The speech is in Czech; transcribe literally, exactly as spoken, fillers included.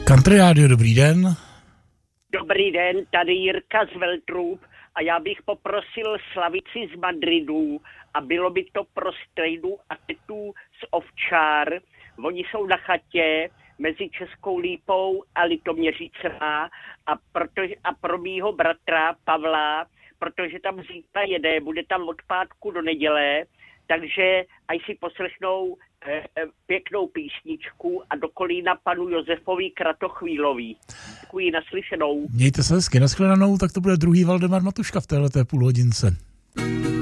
Country Radio, dobrý den. Dobrý den, tady Jirka z Veltrůb a já bych poprosil Slavici z Madridu a bylo by to pro Strejdu a Tetu z Ovčár. Oni jsou na chatě mezi Českou Lípou a Litoměřicema a, protože, a pro mýho bratra Pavla, protože tam zítra jede, bude tam od pátku do neděle, takže až si poslechnou eh, pěknou písničku a do kolína panu Josefovi Kratochvílový. Děkuji, naslyšenou. Mějte se hezky, nashledanou, tak to bude druhý Valdemar Matuška v téhleté půlhodince.